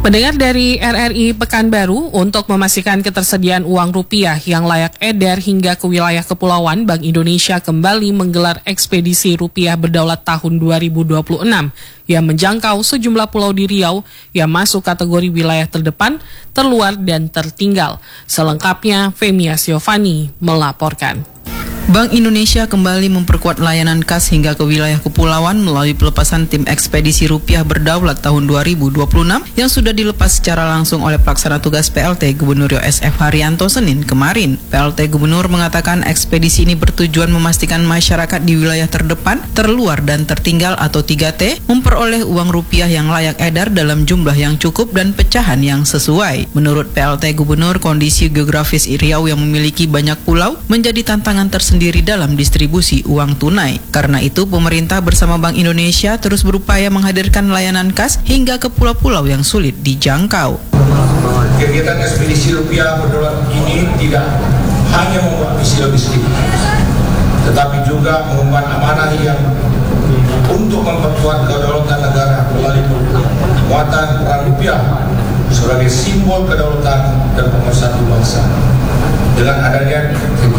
Pendengar dari RRI Pekanbaru, untuk memastikan ketersediaan uang rupiah yang layak edar hingga ke wilayah kepulauan, Bank Indonesia kembali menggelar ekspedisi rupiah berdaulat tahun 2026 yang menjangkau sejumlah pulau di Riau yang masuk kategori wilayah terdepan, terluar, dan tertinggal. Selengkapnya, Femia Siovani melaporkan. Bank Indonesia kembali memperkuat layanan kas hingga ke wilayah kepulauan melalui pelepasan tim ekspedisi rupiah berdaulat tahun 2026 yang sudah dilepas secara langsung oleh pelaksana tugas PLT Gubernur SF Haryanto Senin kemarin. PLT Gubernur mengatakan ekspedisi ini bertujuan memastikan masyarakat di wilayah terdepan, terluar, dan tertinggal atau 3T memperoleh uang rupiah yang layak edar dalam jumlah yang cukup dan pecahan yang sesuai. Menurut PLT Gubernur, kondisi geografis Riau yang memiliki banyak pulau menjadi tantangan tersendiri dalam distribusi uang tunai. Karena itu, pemerintah bersama Bank Indonesia terus berupaya menghadirkan layanan kas hingga ke pulau-pulau yang sulit dijangkau. Kegiatan ekspedisi rupiah berdaulat ini tidak hanya membuat misi logistik, tetapi juga mengemban amanah yang untuk memperkuat kedaulatan negara melalui penguatan peran rupiah sebagai simbol kedaulatan dan pemersatu bangsa. Dengan adanya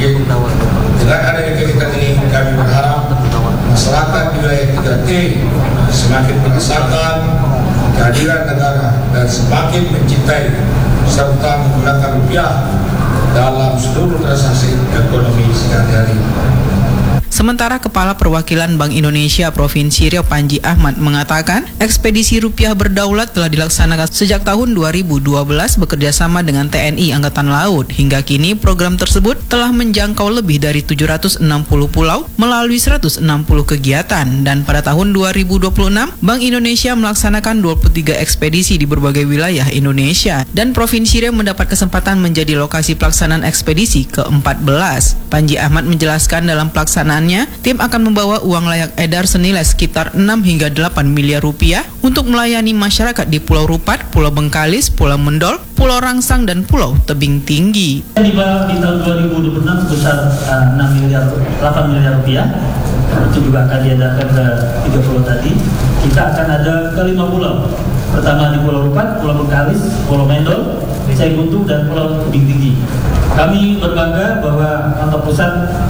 kegiatan ini, kami berharap masyarakat di wilayah 3T semakin merasakan kehadiran negara dan semakin mencintai serta menggunakan rupiah dalam seluruh transaksi ekonomi sehari-hari. Sementara Kepala Perwakilan Bank Indonesia Provinsi Riau Panji Ahmad mengatakan ekspedisi rupiah berdaulat telah dilaksanakan sejak tahun 2012 bekerjasama dengan TNI Angkatan Laut. Hingga kini program tersebut telah menjangkau lebih dari 760 pulau melalui 160 kegiatan. Dan pada tahun 2026, Bank Indonesia melaksanakan 23 ekspedisi di berbagai wilayah Indonesia. Dan Provinsi Riau mendapat kesempatan menjadi lokasi pelaksanaan ekspedisi ke-14. Panji Ahmad menjelaskan dalam pelaksanaan tim akan membawa uang layak edar senilai sekitar 6 hingga 8 miliar rupiah untuk melayani masyarakat di Pulau Rupat, Pulau Bengkalis, Pulau Mendol, Pulau Rangsang, dan Pulau Tebing Tinggi. Di tahun 2026 sebesar 8 miliar rupiah, itu juga akan diedarkan ke 3 pulau tadi. Kita akan ada ke 5 pulau. Pertama di Pulau Rupat, Pulau Bengkalis, Pulau Mendol, Saiguntung, dan Pulau Tebing Tinggi. Kami berbangga bahwa kantor pusat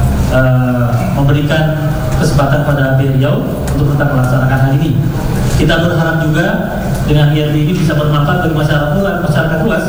memberikan kesempatan pada BRI Riau untuk tetap melaksanakan hal ini. Kita berharap juga dengan IRB ini bisa bermanfaat bagi masyarakat luas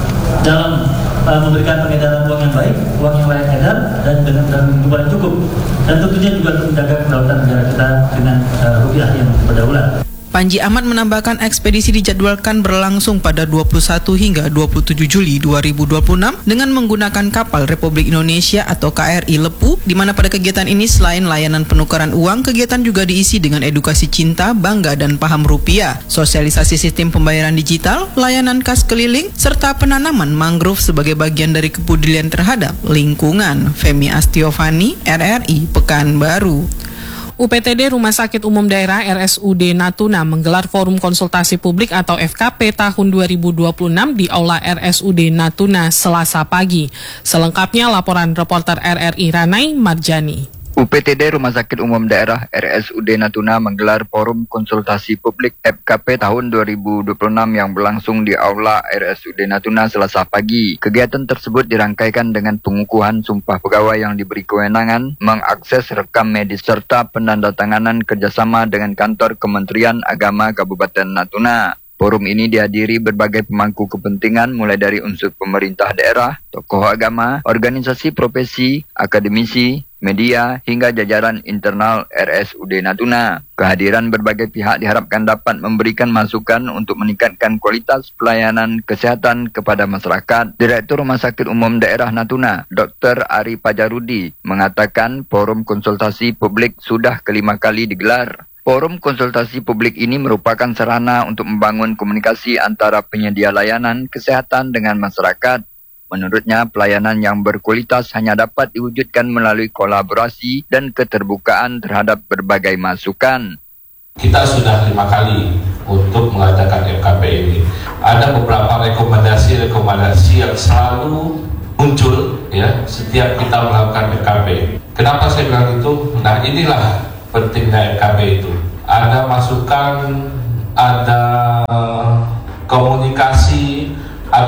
dalam memberikan pengedaran uang yang baik, uang yang layak edar, dan dengan jumlah yang cukup. Dan tentunya juga untuk menjaga kedaulatan negara kita dengan rupiah yang berdaulat. Panji Ahmad menambahkan ekspedisi dijadwalkan berlangsung pada 21 hingga 27 Juli 2026 dengan menggunakan kapal Republik Indonesia atau KRI Lepu, di mana pada kegiatan ini selain layanan penukaran uang, kegiatan juga diisi dengan edukasi cinta, bangga, dan paham rupiah, sosialisasi sistem pembayaran digital, layanan kas keliling, serta penanaman mangrove sebagai bagian dari kepedulian terhadap lingkungan. Femia Siovani, RRI Pekanbaru. UPTD Rumah Sakit Umum Daerah RSUD Natuna menggelar Forum Konsultasi Publik atau FKP tahun 2026 di Aula RSUD Natuna Selasa pagi. Selengkapnya laporan reporter RRI Ranai Marjani. UPTD Rumah Sakit Umum Daerah RSUD Natuna menggelar Forum Konsultasi Publik FKP tahun 2026 yang berlangsung di Aula RSUD Natuna Selasa pagi. Kegiatan tersebut dirangkaikan dengan pengukuhan sumpah pegawai yang diberi kewenangan mengakses rekam medis serta penandatanganan kerjasama dengan kantor Kementerian Agama Kabupaten Natuna. Forum ini dihadiri berbagai pemangku kepentingan mulai dari unsur pemerintah daerah, tokoh agama, organisasi profesi, akademisi, media, hingga jajaran internal RSUD Natuna. Kehadiran berbagai pihak diharapkan dapat memberikan masukan untuk meningkatkan kualitas pelayanan kesehatan kepada masyarakat. Direktur Rumah Sakit Umum Daerah Natuna, Dr. Ari Pajarudi, mengatakan forum konsultasi publik sudah kelima kali digelar. Forum konsultasi publik ini merupakan sarana untuk membangun komunikasi antara penyedia layanan kesehatan dengan masyarakat. Menurutnya, pelayanan yang berkualitas hanya dapat diwujudkan melalui kolaborasi dan keterbukaan terhadap berbagai masukan. Kita sudah 5 kali untuk mengadakan FKP ini. Ada beberapa rekomendasi yang selalu muncul ya setiap kita melakukan FKP. Kenapa saya bilang itu? Nah, inilah pentingnya FKP itu. Ada masukan, ada komunikasi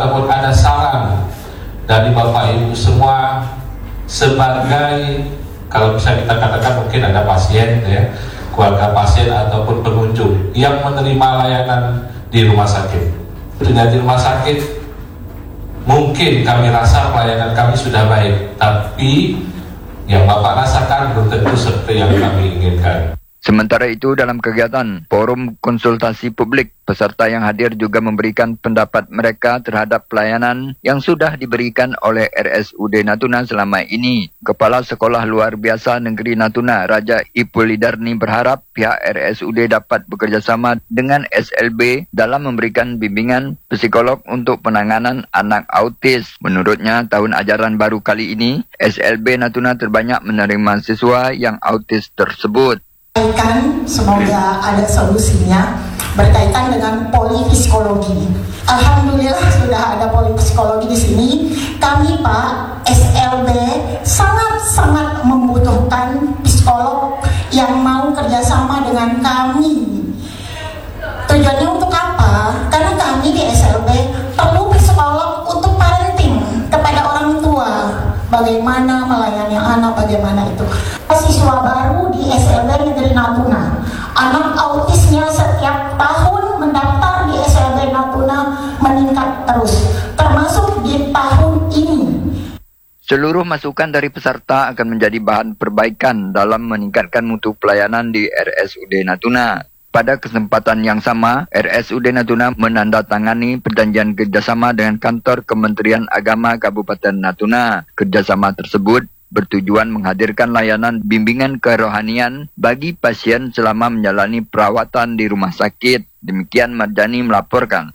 ataupun ada saran dari Bapak Ibu semua sebagai, kalau bisa kita katakan mungkin ada pasien ya, keluarga pasien ataupun pengunjung yang menerima layanan di rumah sakit. Dengan di rumah sakit mungkin kami rasa pelayanan kami sudah baik, tapi yang Bapak rasakan belum tentu seperti yang kami inginkan. Sementara itu, dalam kegiatan Forum Konsultasi Publik, peserta yang hadir juga memberikan pendapat mereka terhadap pelayanan yang sudah diberikan oleh RSUD Natuna selama ini. Kepala Sekolah Luar Biasa Negeri Natuna, Raja Ipul Lidarni berharap pihak RSUD dapat bekerjasama dengan SLB dalam memberikan bimbingan psikolog untuk penanganan anak autis. Menurutnya, tahun ajaran baru kali ini, SLB Natuna terbanyak menerima siswa yang autis tersebut. Semoga ada solusinya berkaitan dengan polipsikologi. Alhamdulillah sudah ada polipsikologi di sini. Kami Pak SLB sangat membutuhkan psikolog yang mau kerjasama dengan kami. Tujuannya untuk apa? Karena kami di SLB perlu psikolog untuk parenting kepada orang tua. Bagaimana melayani anak, bagaimana itu. Siswa baru di SLB Negeri Natuna, anak autisnya setiap tahun mendaftar di SLB Natuna meningkat terus, termasuk di tahun ini. Seluruh masukan dari peserta akan menjadi bahan perbaikan dalam meningkatkan mutu pelayanan di RSUD Natuna. Pada kesempatan yang sama, RSUD Natuna menandatangani perjanjian kerjasama dengan kantor Kementerian Agama Kabupaten Natuna. Kerjasama tersebut bertujuan menghadirkan layanan bimbingan kerohanian bagi pasien selama menjalani perawatan di rumah sakit. Demikian Marjani melaporkan.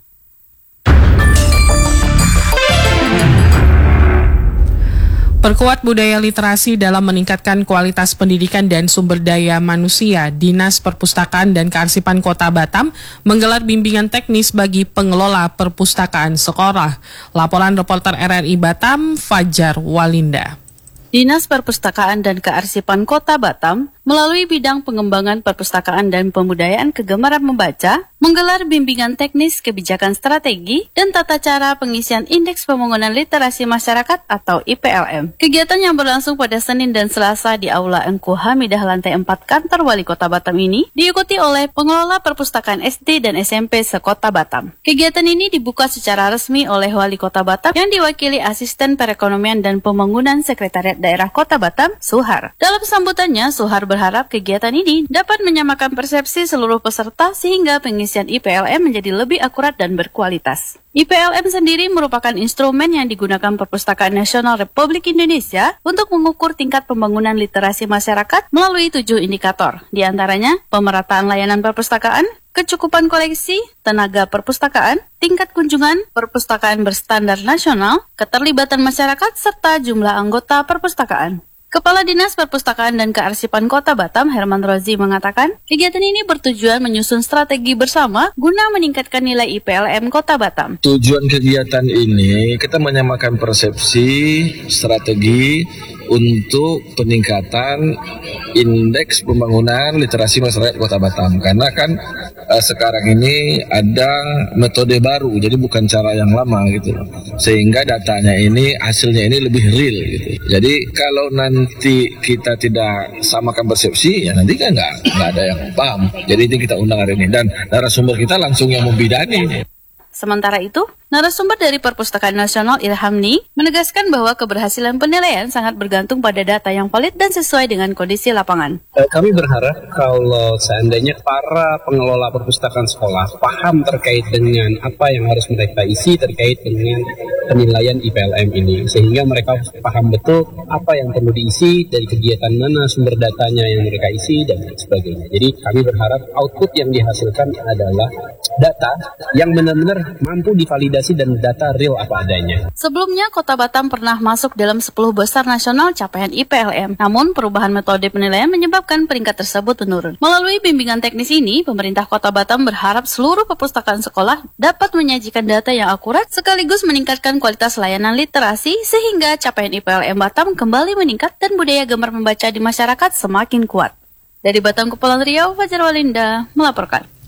Perkuat budaya literasi dalam meningkatkan kualitas pendidikan dan sumber daya manusia, Dinas Perpustakaan dan Kearsipan Kota Batam menggelar bimbingan teknis bagi pengelola perpustakaan sekolah. Laporan reporter RRI Batam, Fajar Walinda. Dinas Perpustakaan dan Kearsipan Kota Batam melalui bidang pengembangan perpustakaan dan pembudayaan kegemaran membaca, menggelar bimbingan teknis kebijakan strategi dan tata cara pengisian Indeks Pembangunan Literasi Masyarakat atau IPLM. Kegiatan yang berlangsung pada Senin dan Selasa di Aula Engku Hamidah lantai 4 kantor Wali Kota Batam ini diikuti oleh pengelola perpustakaan SD dan SMP sekota Batam. Kegiatan ini dibuka secara resmi oleh Wali Kota Batam yang diwakili Asisten Perekonomian dan Pembangunan Sekretariat Daerah Kota Batam, Suhar. Dalam sambutannya, Suhar berharap kegiatan ini dapat menyamakan persepsi seluruh peserta sehingga pengisian IPLM menjadi lebih akurat dan berkualitas. IPLM sendiri merupakan instrumen yang digunakan Perpustakaan Nasional Republik Indonesia untuk mengukur tingkat pembangunan literasi masyarakat melalui 7 indikator, di antaranya pemerataan layanan perpustakaan, kecukupan koleksi, tenaga perpustakaan, tingkat kunjungan, perpustakaan berstandar nasional, keterlibatan masyarakat, serta jumlah anggota perpustakaan. Kepala Dinas Perpustakaan dan Kearsipan Kota Batam, Herman Rozi, mengatakan, kegiatan ini bertujuan menyusun strategi bersama guna meningkatkan nilai IPLM Kota Batam. Tujuan kegiatan ini kita menyamakan persepsi, strategi untuk peningkatan indeks pembangunan literasi masyarakat Kota Batam. Karena kan sekarang ini ada metode baru, jadi bukan cara yang lama gitu. Sehingga datanya ini, hasilnya ini lebih real gitu. Jadi kalau nanti kita tidak samakan persepsi, ya nanti kan nggak ada yang paham. Jadi ini kita undang hari ini, dan narasumber kita langsung yang membidani. Sementara itu, narasumber dari Perpustakaan Nasional Ilhamni menegaskan bahwa keberhasilan penilaian sangat bergantung pada data yang valid dan sesuai dengan kondisi lapangan. Kami berharap kalau seandainya para pengelola perpustakaan sekolah paham terkait dengan apa yang harus mereka isi terkait dengan penilaian IPLM ini, sehingga mereka paham betul apa yang perlu diisi, dari kegiatan mana sumber datanya yang mereka isi, dan sebagainya. Jadi kami berharap output yang dihasilkan adalah data yang benar-benar mampu divalidasi dan data real apa adanya. Sebelumnya, Kota Batam pernah masuk dalam 10 besar nasional capaian IPLM. Namun, perubahan metode penilaian menyebabkan peringkat tersebut menurun. Melalui bimbingan teknis ini, pemerintah Kota Batam berharap seluruh perpustakaan sekolah dapat menyajikan data yang akurat sekaligus meningkatkan kualitas layanan literasi sehingga capaian IPLM Batam kembali meningkat dan budaya gemar membaca di masyarakat semakin kuat. Dari Batam, Kepulauan Riau, Fajar Walinda melaporkan.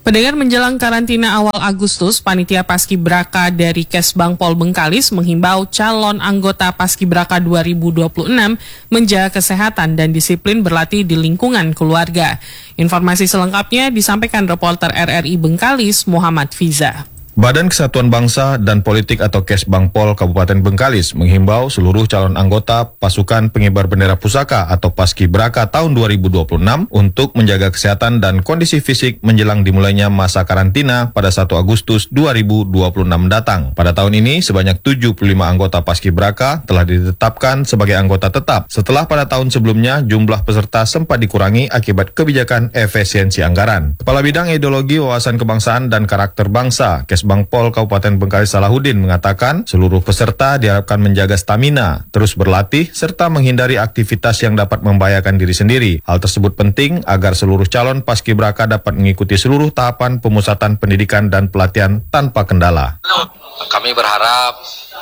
Pendengar, menjelang karantina awal Agustus, Panitia Paskibraka dari Kesbangpol Bengkalis menghimbau calon anggota Paskibraka 2026 menjaga kesehatan dan disiplin berlatih di lingkungan keluarga. Informasi selengkapnya disampaikan reporter RRI Bengkalis, Muhammad Fiza. Badan Kesatuan Bangsa dan Politik atau Kesbangpol Kabupaten Bengkalis menghimbau seluruh calon anggota Pasukan Pengibar Bendera Pusaka atau Paskibraka tahun 2026 untuk menjaga kesehatan dan kondisi fisik menjelang dimulainya masa karantina pada 1 Agustus 2026 datang. Pada tahun ini, sebanyak 75 anggota Paskibraka telah ditetapkan sebagai anggota tetap setelah pada tahun sebelumnya jumlah peserta sempat dikurangi akibat kebijakan efisiensi anggaran. Kepala Bidang Ideologi, Wawasan Kebangsaan dan Karakter Bangsa, Kesbangpol Kabupaten Bengkalis Salahuddin mengatakan seluruh peserta diharapkan menjaga stamina, terus berlatih, serta menghindari aktivitas yang dapat membahayakan diri sendiri. Hal tersebut penting agar seluruh calon Paskibraka dapat mengikuti seluruh tahapan pemusatan pendidikan dan pelatihan tanpa kendala. Kami berharap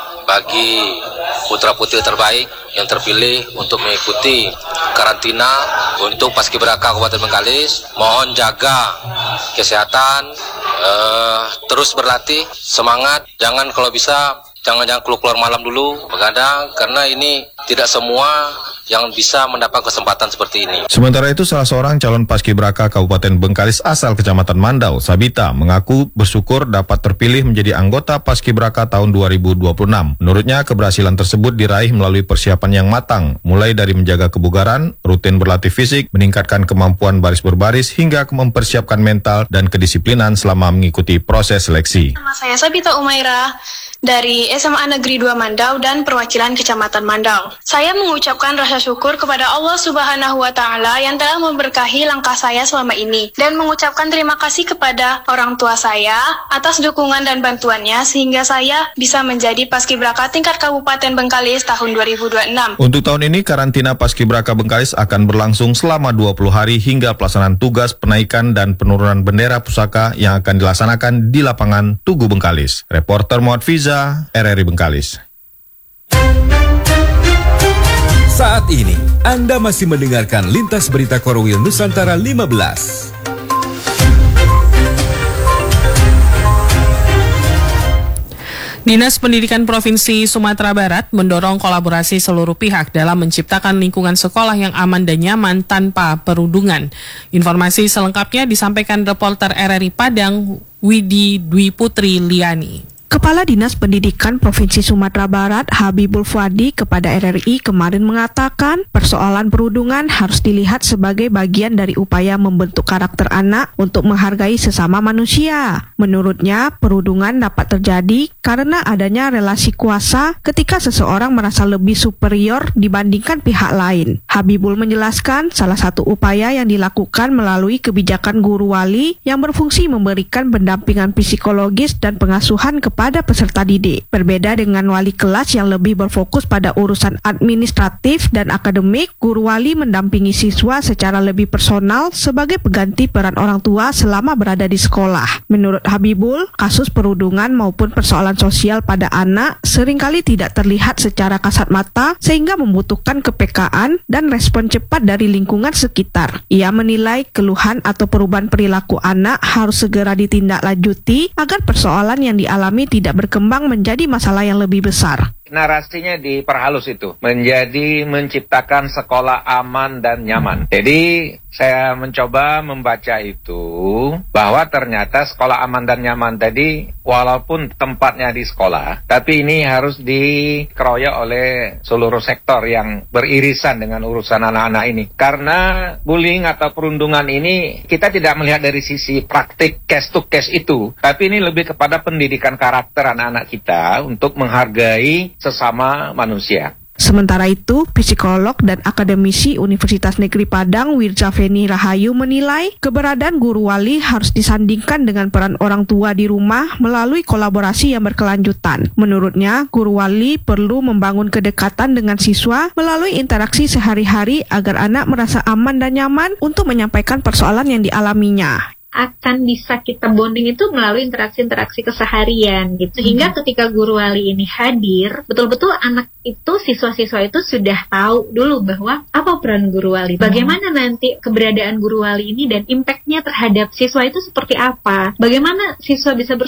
bagi putra-putri terbaik yang terpilih untuk mengikuti karantina untuk Paskibraka Kabupaten Bengkalis, mohon jaga kesehatan, terus berlatih, semangat, jangan kalau bisa jangan keluar malam dulu begadang, karena ini tidak semua yang bisa mendapat kesempatan seperti ini. Sementara itu, salah seorang calon Paskibraka Kabupaten Bengkalis asal Kecamatan Mandau, Sabita, mengaku bersyukur dapat terpilih menjadi anggota Paskibraka tahun 2026. Menurutnya, keberhasilan tersebut diraih melalui persiapan yang matang, mulai dari menjaga kebugaran, rutin berlatih fisik, meningkatkan kemampuan baris berbaris, hingga mempersiapkan mental dan kedisiplinan selama mengikuti proses seleksi. Nama saya Sabita Umaira dari SMA Negeri 2 Mandau dan perwakilan Kecamatan Mandau. Saya mengucapkan rasa syukur kepada Allah Subhanahu wa Ta'ala yang telah memberkahi langkah saya selama ini, dan mengucapkan terima kasih kepada orang tua saya atas dukungan dan bantuannya sehingga saya bisa menjadi Paskibraka tingkat Kabupaten Bengkalis tahun 2026. Untuk tahun ini, karantina Paskibraka Bengkalis akan berlangsung selama 20 hari hingga pelaksanaan tugas penaikan dan penurunan bendera pusaka yang akan dilaksanakan di lapangan Tugu Bengkalis. Reporter Muhammad Fiza, RRI Bengkalis. Saat ini, Anda masih mendengarkan Lintas Berita Korwil Nusantara 15. Dinas Pendidikan Provinsi Sumatera Barat mendorong kolaborasi seluruh pihak dalam menciptakan lingkungan sekolah yang aman dan nyaman tanpa perundungan. Informasi selengkapnya disampaikan reporter RRI Padang, Widi Dwi Putri Liani. Kepala Dinas Pendidikan Provinsi Sumatera Barat, Habibul Fuadi, kepada RRI kemarin mengatakan persoalan perundungan harus dilihat sebagai bagian dari upaya membentuk karakter anak untuk menghargai sesama manusia. Menurutnya, perundungan dapat terjadi karena adanya relasi kuasa ketika seseorang merasa lebih superior dibandingkan pihak lain. Habibul menjelaskan salah satu upaya yang dilakukan melalui kebijakan guru wali yang berfungsi memberikan pendampingan psikologis dan pengasuhan kepada peserta didik. Berbeda dengan wali kelas yang lebih berfokus pada urusan administratif dan akademik, guru wali mendampingi siswa secara lebih personal sebagai pengganti peran orang tua selama berada di sekolah. Menurut Habibul, kasus perundungan maupun persoalan sosial pada anak seringkali tidak terlihat secara kasat mata sehingga membutuhkan kepekaan dan respon cepat dari lingkungan sekitar. Ia menilai keluhan atau perubahan perilaku anak harus segera ditindaklanjuti agar persoalan yang dialami tidak berkembang menjadi masalah yang lebih besar. Narasinya diperhalus itu, menjadi menciptakan sekolah aman dan nyaman. Jadi saya mencoba membaca itu, bahwa ternyata sekolah aman dan nyaman tadi, walaupun tempatnya di sekolah, tapi ini harus dikeroyok oleh seluruh sektor yang beririsan dengan urusan anak-anak ini. Karena bullying atau perundungan ini, kita tidak melihat dari sisi praktik case to case itu, tapi ini lebih kepada pendidikan karakter anak-anak kita untuk menghargai sesama manusia. Sementara itu, psikolog dan akademisi Universitas Negeri Padang, Wirjaveni Rahayu menilai keberadaan guru wali harus disandingkan dengan peran orang tua di rumah melalui kolaborasi yang berkelanjutan. Menurutnya, guru wali perlu membangun kedekatan dengan siswa melalui interaksi sehari-hari agar anak merasa aman dan nyaman untuk menyampaikan persoalan yang dialaminya. akan bisa kita bonding itu melalui interaksi-interaksi keseharian gitu. Sehingga ketika guru wali ini hadir, betul-betul anak itu, siswa-siswa itu sudah tahu dulu bahwa apa peran guru wali, bagaimana nanti keberadaan guru wali ini dan impact-nya terhadap siswa itu seperti apa, bagaimana siswa bisa